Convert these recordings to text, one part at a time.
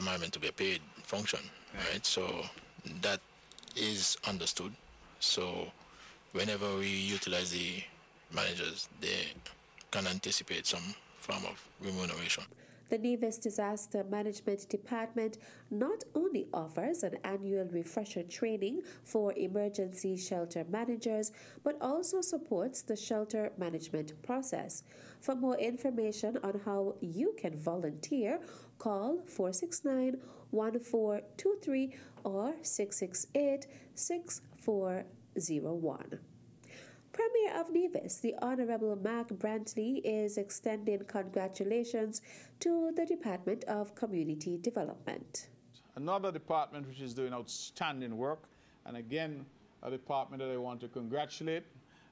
environment to be a paid function, right? So that is understood. So whenever we utilize the managers, they can anticipate some form of remuneration. The Nevis Disaster Management Department not only offers an annual refresher training for emergency shelter managers, but also supports the shelter management process. For more information on how you can volunteer, call 469-1423 or 668-6401. Premier of Nevis, the Honorable Mark Brantley, is extending congratulations to the Department of Community Development. Another department which is doing outstanding work, and again, a department that I want to congratulate.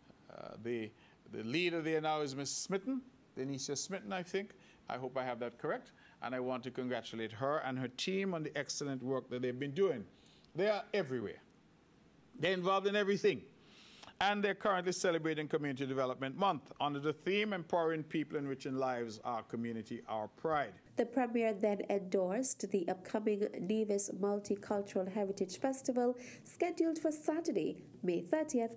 The leader there now is Ms. Smitten, Denisha Smitten, I think. I hope I have that correct. And I want to congratulate her and her team on the excellent work that they've been doing. They are everywhere. They're involved in everything. And they're currently celebrating Community Development Month under the theme Empowering People, Enriching Lives, Our Community, Our Pride. The Premier then endorsed the upcoming Nevis Multicultural Heritage Festival scheduled for Saturday, May 30th,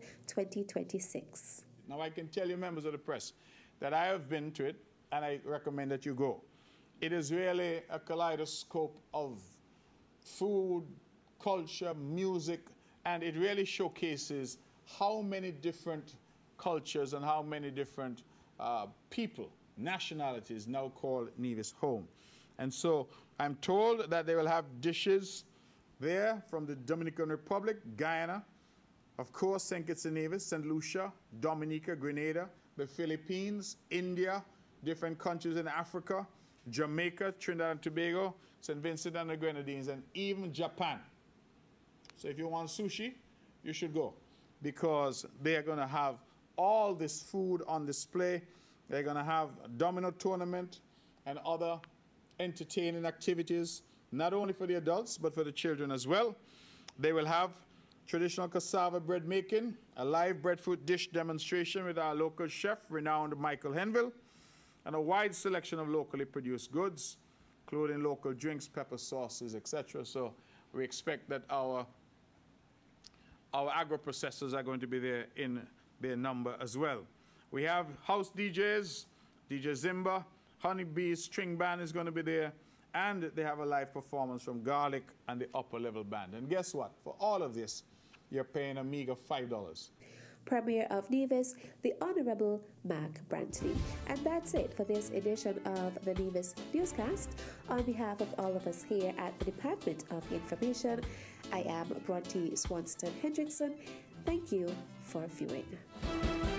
2026. Now I can tell you, members of the press, that I have been to it and I recommend that you go. It is really a kaleidoscope of food, culture, music, and it really showcases how many different cultures and how many different people, nationalities now call Nevis home. And so I'm told that they will have dishes there from the Dominican Republic, Guyana, of course, St. Kitts and Nevis, St. Lucia, Dominica, Grenada, the Philippines, India, different countries in Africa, Jamaica, Trinidad and Tobago, St. Vincent and the Grenadines, and even Japan. So if you want sushi, you should go, because they're going to have all this food on display. They're going to have a domino tournament and other entertaining activities, not only for the adults, but for the children as well. They will have traditional cassava bread making, a live breadfruit dish demonstration with our local chef, renowned Michael Henville, and a wide selection of locally produced goods, including local drinks, pepper sauces, etc. So we expect that our agro-processors are going to be there in their number as well. We have house DJs, DJ Zimba, Honeybee's string band is going to be there, and they have a live performance from Garlic and the upper level band. And guess what? For all of this, you're paying a meager $5. Premier of Nevis, the Honorable Mark Brantley. And that's it for this edition of the Nevis Newscast. On behalf of all of us here at the Department of Information, I am Bronte Swanston Hendrickson. Thank you for viewing.